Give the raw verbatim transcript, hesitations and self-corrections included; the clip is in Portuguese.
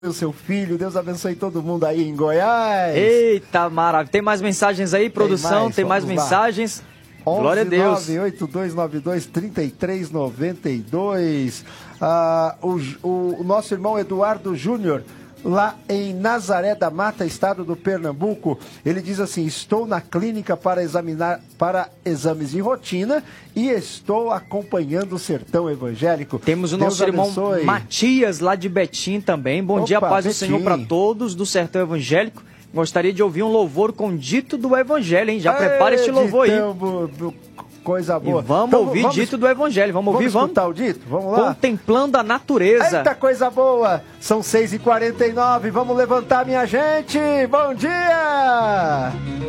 o seu filho, Deus abençoe todo mundo aí em Goiás. Eita, maravilha. Tem mais mensagens aí, produção? Tem mais, Tem mais mensagens? Glória a Deus. nove oito dois nove dois, três três nove dois. Ah, o, o, o nosso irmão Eduardo Júnior, lá em Nazaré da Mata, estado do Pernambuco, ele diz assim: estou na clínica para examinar para exames de rotina e estou acompanhando o Sertão Evangélico. Temos o Deus nosso abençoe. Irmão Matias, lá de Betim também. Bom Opa, dia, paz do Senhor para todos do Sertão Evangélico. Gostaria de ouvir um louvor com dito do Evangelho, hein? Já Ei, prepara este louvor aí. Coisa boa. E vamos então, ouvir vamos, dito do Evangelho. Vamos, vamos ouvir, vamos? Vamos escutar o dito? Vamos lá? Contemplando a natureza. Eita, coisa boa! São seis e quarenta e nove. Vamos levantar, minha gente! Bom dia!